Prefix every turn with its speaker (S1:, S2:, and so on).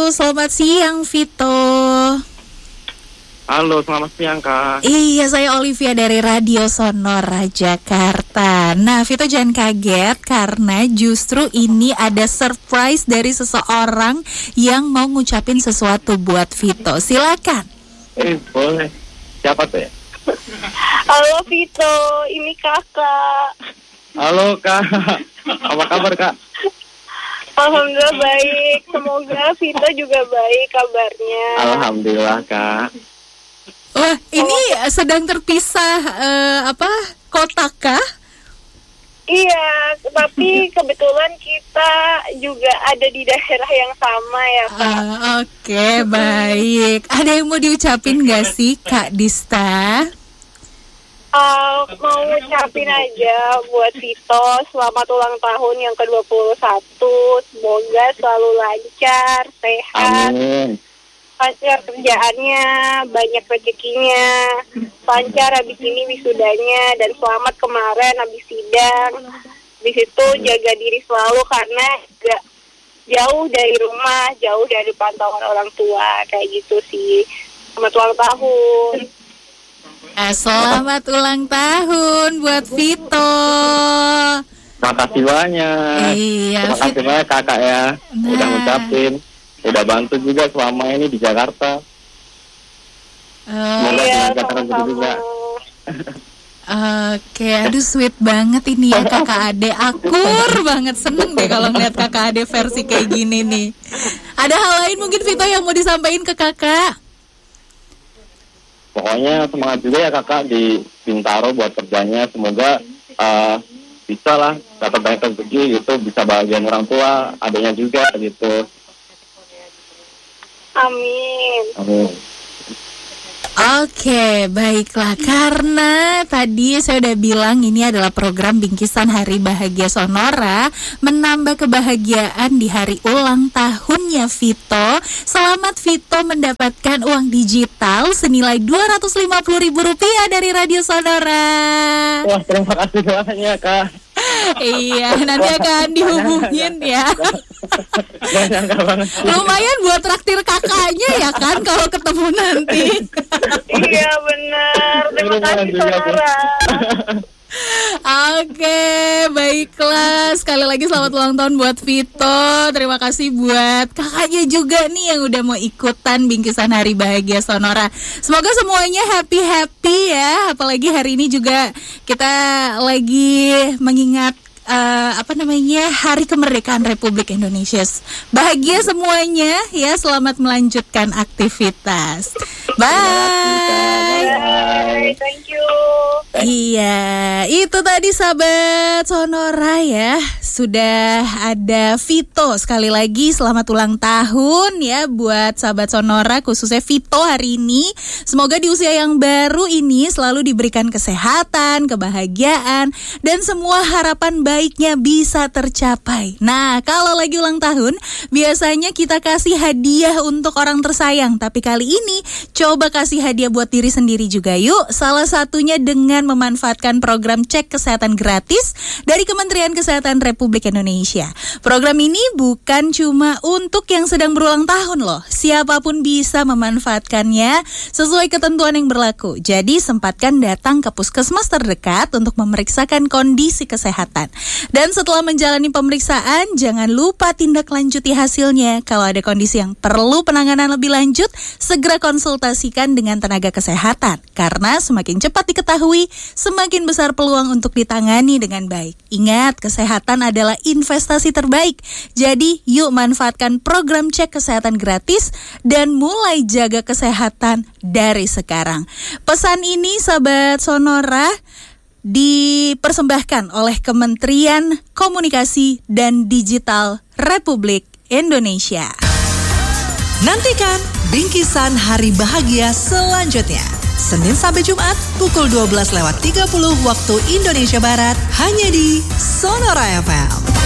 S1: selamat siang Vito.
S2: Halo, selamat siang Kak.
S1: Iya, saya Olivia dari Radio Sonora Jakarta. Nah, Vito jangan kaget karena justru ini ada surprise dari seseorang yang mau ngucapin sesuatu buat Vito. Silakan.
S2: Boleh. Siapa tuh ya?
S3: Halo Vito, ini kakak.
S2: Halo Kak. Apa kabar Kak?
S3: Alhamdulillah baik. Semoga Vito juga baik kabarnya.
S2: Alhamdulillah Kak.
S1: Wah, ini sedang terpisah kotak kah?
S3: Iya, tapi kebetulan kita juga ada di daerah yang sama ya Kak.
S1: Oke, baik. Ada yang mau diucapin gak sih Kak Dista?
S3: Mau ngucapin aja buat Vito selamat ulang tahun yang ke-21. Semoga selalu lancar, sehat.
S2: Amin.
S3: Lancar kerjaannya, banyak rezekinya, lancar habis ini wisudanya, dan selamat kemarin habis sidang. Habis itu jaga diri selalu karena gak jauh dari rumah, jauh dari pantauan orang tua, kayak gitu sih. Selamat ulang tahun.
S1: Selamat ulang tahun buat Vito.
S2: Makasih banyak.
S1: Iya,
S2: Terima kasih banyak kakak ya. Udah ngucapin. Udah bantu juga selama ini di Jakarta. Semoga di Jakarta juga.
S1: Oke, aduh sweet banget ini ya kakak ade. Akur banget, seneng deh kalau ngeliat kakak ade versi kayak gini nih. Ada hal lain mungkin Vito yang mau disampaikan ke kakak?
S2: Pokoknya semangat juga ya kakak di Bintaro buat kerjanya. Semoga bisa lah dapat banyak rezeki gitu, bisa bahagian orang tua, adanya juga gitu.
S3: Amin.
S2: Amin.
S1: Oke, baiklah. Karena tadi saya udah bilang ini adalah program Bingkisan Hari Bahagia Sonora, menambah kebahagiaan di hari ulang tahunnya Vito. Selamat Vito mendapatkan uang digital senilai Rp250.000 dari Radio Sonora.
S2: Wah, terima kasih banyak Kak.
S1: Iya, nanti akan dihubungin ya. Lumayan buat traktir kakaknya ya kan kalau ketemu nanti.
S3: Iya benar. Terima kasih Sonora.
S1: Oke, baiklah. Sekali lagi selamat ulang tahun buat Vito. Terima kasih buat kakaknya juga nih yang udah mau ikutan Bingkisan Hari Bahagia Sonora. Semoga semuanya happy-happy ya. Apalagi hari ini juga kita lagi mengingat Hari Kemerdekaan Republik Indonesia. Bahagia semuanya ya, selamat melanjutkan aktivitas. Bye.
S3: Bye. Thank you.
S1: Iya, itu tadi sahabat Sonora ya. Sudah ada Vito. Sekali lagi selamat ulang tahun ya buat sahabat Sonora, khususnya Vito hari ini. Semoga di usia yang baru ini selalu diberikan kesehatan, kebahagiaan, dan semua harapan baiknya bisa tercapai. Nah, kalau lagi ulang tahun, biasanya kita kasih hadiah untuk orang tersayang. Tapi kali ini coba kasih hadiah buat diri sendiri juga yuk. Salah satunya dengan memanfaatkan program cek kesehatan gratis dari Kementerian Kesehatan Republik Indonesia. Program ini bukan cuma untuk yang sedang berulang tahun loh. Siapapun bisa memanfaatkannya sesuai ketentuan yang berlaku. Jadi sempatkan datang ke puskesmas terdekat untuk memeriksakan kondisi kesehatan. Dan setelah menjalani pemeriksaan, jangan lupa tindak lanjuti hasilnya. Kalau ada kondisi yang perlu penanganan lebih lanjut, segera konsultasikan dengan tenaga kesehatan. Karena semakin cepat diketahui, semakin besar peluang untuk ditangani dengan baik. Ingat, kesehatan adalah investasi terbaik. Jadi, yuk manfaatkan program cek kesehatan gratis dan mulai jaga kesehatan dari sekarang. Pesan ini, sahabat Sonora, dipersembahkan oleh Kementerian Komunikasi dan Digital Republik Indonesia.
S4: Nantikan Bingkisan Hari Bahagia selanjutnya. Senin sampai Jumat pukul 12:30 waktu Indonesia Barat hanya di Sonora FM.